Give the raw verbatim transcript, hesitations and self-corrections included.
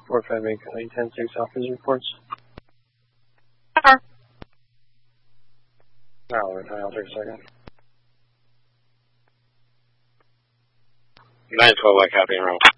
four five eight, nine ten six office reports. Sure. Alright, I'll take a second. nine twelve, I copy and roll.